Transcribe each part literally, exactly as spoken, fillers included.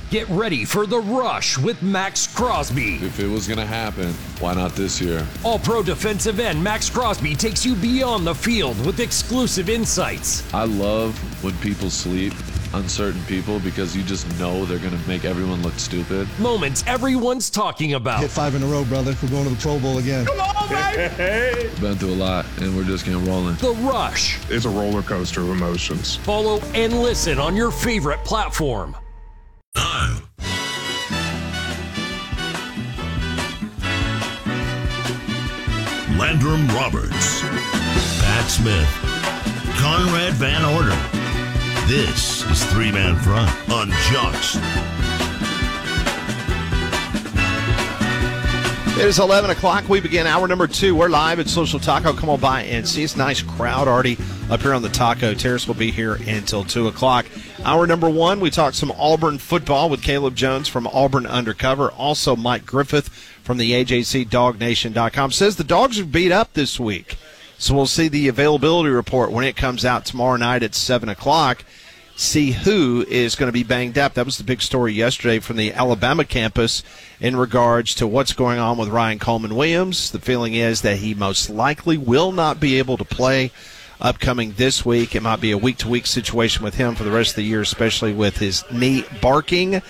Get ready for The Rush with Max Crosby. If it was going to happen, why not this year? All-Pro defensive end Max Crosby takes you beyond the field with exclusive insights. I love when people sleep, uncertain people, because you just know they're going to make everyone look stupid. Moments everyone's talking about. Hit five in a row, brother. We're going to the Pro Bowl again. Come on, baby! Been through a lot, and we're just getting rolling. The Rush. It's a roller coaster of emotions. Follow and listen on your favorite platform. Landrum Roberts, Pat Smith, Conrad Van Orden. This is Three Man Front on Jocks. It is eleven o'clock. We begin hour number two. We're live at Social Taco. Come on by and see us. Nice crowd already up here on the Taco Terrace. We'll be here until two o'clock. Hour number one, we talked some Auburn football with Caleb Jones from Auburn Undercover. Also, Mike Griffith from the A J C Dog Nation dot com says the Dogs are beat up this week. So we'll see the availability report when it comes out tomorrow night at seven o'clock. See who is going to be banged up. That was the big story yesterday from the Alabama campus in regards to what's going on with Ryan Coleman-Williams. The feeling is that he most likely will not be able to play upcoming this week. It might be a week-to-week situation with him for the rest of the year, especially with his knee barking.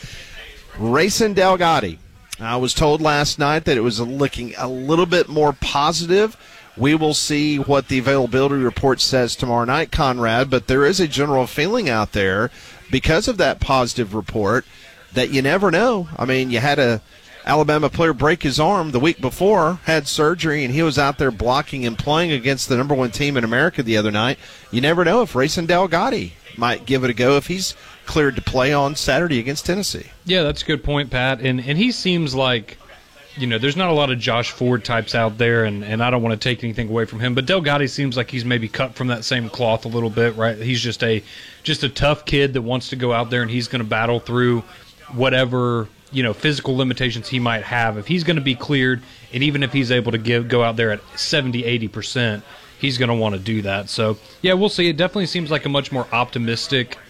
Rayson Delgatti. I was told last night that it was looking a little bit more positive. We will see what the availability report says tomorrow night, Conrad, but there is a general feeling out there because of that positive report that you never know. I mean, you had a Alabama player break his arm the week before, had surgery, and he was out there blocking and playing against the number one team in America the other night. You never know if Rayson Delgatti might give it a go if he's cleared to play on Saturday against Tennessee. Yeah, that's a good point, Pat. And and he seems like, you know, there's not a lot of Josh Ford types out there, and, and I don't want to take anything away from him, but Delgatti seems like he's maybe cut from that same cloth a little bit, right? He's just a just a tough kid that wants to go out there, and he's going to battle through whatever, you know, physical limitations he might have. If he's going to be cleared, and even if he's able to give go out there at seventy, eighty percent, he's going to want to do that. So, yeah, we'll see. It definitely seems like a much more optimistic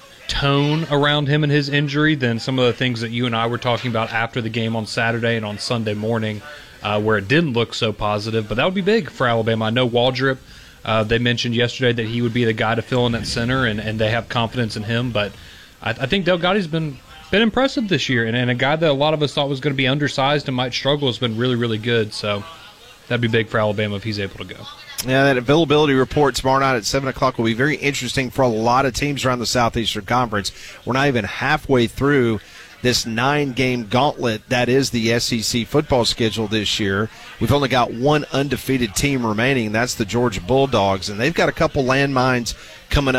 tone around him and his injury than some of the things that you and I were talking about after the game on Saturday and on Sunday morning, uh, where it didn't look so positive. But that would be big for Alabama. I know Waldrop, uh, they mentioned yesterday that he would be the guy to fill in at center, and, and they have confidence in him. But I, I think Delgatti's been been impressive this year, and, and a guy that a lot of us thought was going to be undersized and might struggle has been really, really good. So that'd be big for Alabama if he's able to go. Yeah, that availability report tomorrow night at seven o'clock will be very interesting for a lot of teams around the Southeastern Conference. We're not even halfway through this nine-game gauntlet that is the S E C football schedule this year. We've only got one undefeated team remaining. That's the Georgia Bulldogs, and they've got a couple landmines coming up.